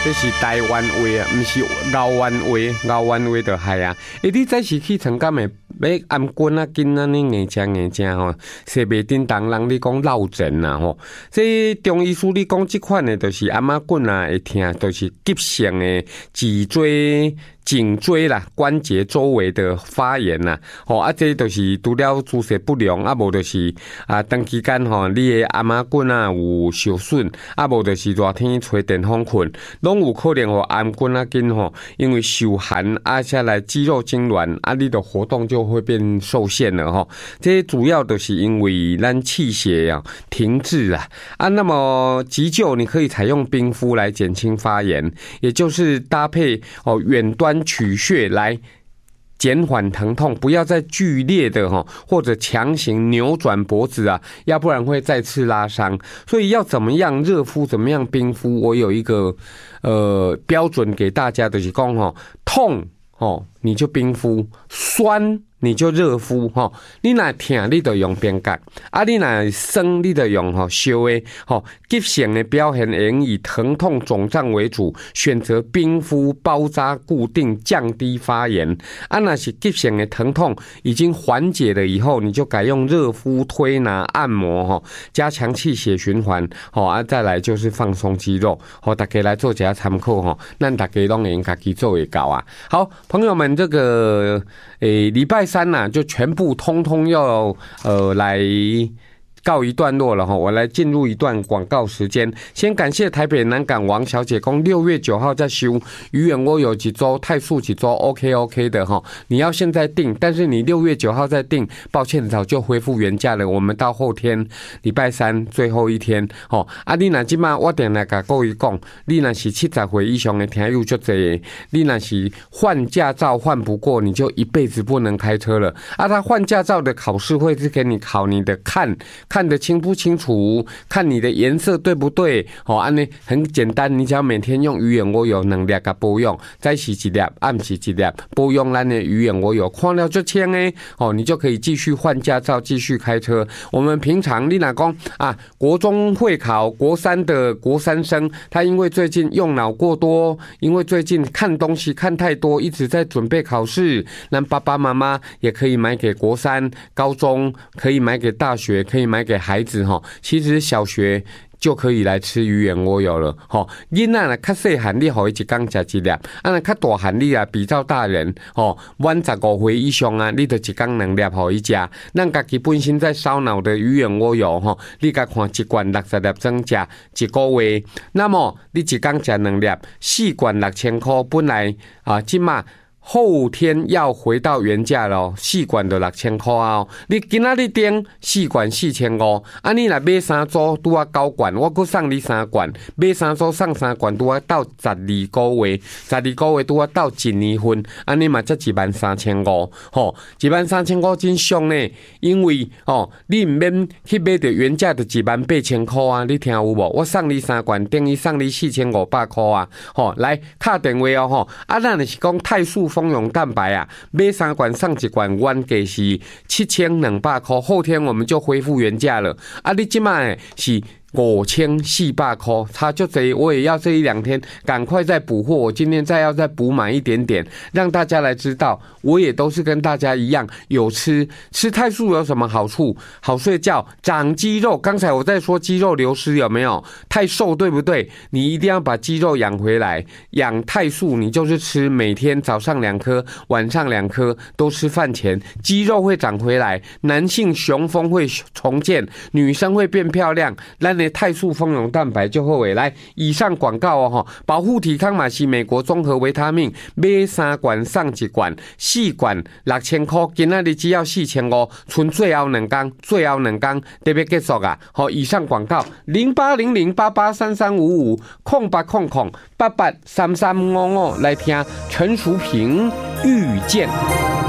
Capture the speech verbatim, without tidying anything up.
这是台湾话啊，不是高湾话，高湾话就系啊。诶，你早时去参加诶，要按棍啊、筋啊，你硬正硬正吼，说袂叮当人你讲落枕啊吼。这中医书你讲即款诶，就是阿妈棍啊会疼，就是急性诶脊椎。颈椎啦，关节周围的发炎啦，吼啊，这就是除了姿势不良，啊，无就是啊，长期间吼，你的阿妈棍啊有受损，啊，无就是热天吹电风困，拢有可能吼颔棍啊筋吼，因为受寒啊下来肌肉痉挛，啊，你的活动就会变受限了吼。这主要都是因为咱气血啊停滞啊，啊，那么急救你可以采用冰敷来减轻发炎，也就是搭配哦远端。取穴来减缓疼痛，不要再剧烈的哈，或者强行扭转脖子啊，要不然会再次拉伤。所以要怎么样热敷，怎么样冰敷，我有一个呃标准给大家的，就是讲哈，痛哦你就冰敷，酸你就热敷哈。你若痛你就用冰角，啊你若酸你就用吼烧的吼。急性的表现应以疼痛肿胀为主，选择冰敷、包扎、固定，降低发炎。啊，那是急性的疼痛已经缓解了以后，你就改用热敷、推拿、按摩哈，加强气血循环。好啊，再来就是放松肌肉。好，大家来做一下参考哈。那大家拢用自己做会到啊。好，朋友们，这个诶礼拜三呐、啊，就全部通通要呃来。告一段落了哈，我来进入一段广告时间。先感谢台北南港王小姐公六月九号在修鱼眼窝有几周，泰素几周 ，OK OK 的哈。你要现在订，但是你六月九号再订，抱歉早就恢复原价了。我们到后天礼拜三最后一天哦。啊，你若即马我定来甲各位讲，你若是七十岁以上的听友就这，你若是换驾照换不过，你就一辈子不能开车了。啊，他换驾照的考试会是给你考你的看。看得清不清楚，看你的颜色对不对？哦，安尼很简单，你只要每天用鱼眼窝油两粒甲保养，再洗一粒，暗洗一粒，保养咱的鱼眼窝油，看了就清诶，哦，你就可以继续换驾照，继续开车。我们平常你若讲啊，国中会考国三的国三生，他因为最近用脑过多，因为最近看东西看太多，一直在准备考试，那爸爸妈妈也可以买给国三、高中，可以买给大学，可以买。给孩子哈，其实小学就可以来吃鱼眼窝油了哈。囡仔呢，较细汉你可以一缸食一粒，啊，那较大汉你啊，比照大人哦，满十五岁以上啊，你就一缸两粒可以食。咱家己本身在烧脑的鱼眼窝油哈，你甲看一罐六十粒装食一个月，那么你一缸食两粒，四罐六千块，本来啊，即马。后天要回到原价咯，四罐就六千块哦。你今仔日订四罐四千五，啊你若买三组拄啊九罐，我阁送你三罐，买三组送三罐拄啊到十二个月，十二个月拄啊到一年份，安尼嘛才一万三千五，吼，一万三千五真俗呢，因为哦你毋免去买着原价就一万八千块啊，你听有无？我送你三罐，等于送你四千五百块啊，吼，来打电话哦吼，啊咱就是讲泰素。蜂蛹蛋白啊，买三罐上一罐，原价是七千两百块，后天我们就恢复原价了。啊，你今麦是五千四百块，差就这，我也要这一两天赶快再补货，我今天再要再补满一点点，让大家来知道，我也都是跟大家一样有吃吃泰素有什么好处？好睡觉，长肌肉。刚才我在说肌肉流失有没有？太瘦对不对？你一定要把肌肉养回来。养泰素，你就是吃每天早上两颗，晚上两颗，都吃饭前，肌肉会长回来。男性雄风会重建，女生会变漂亮。咱泰素蜂蛹蛋白就好诶，来，以上广告哦吼，保护体康嘛是美国综合维他命，买三罐送一罐，四罐六千块，今仔日只要四千五，剩最后两天，最后两天特别结束啊！好，以上广告零八零零八八三三五五空八空空八八三三五五来听陈淑萍遇见。